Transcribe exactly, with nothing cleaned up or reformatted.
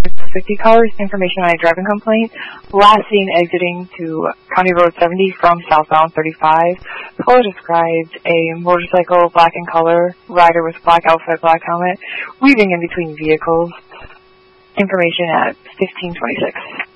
fifty cars, information on a driving complaint. Last seen exiting to County Road seventy from southbound thirty-five. Caller described a motorcycle, black in color, rider with black outfit, black helmet, weaving in between vehicles. Information at fifteen twenty-six.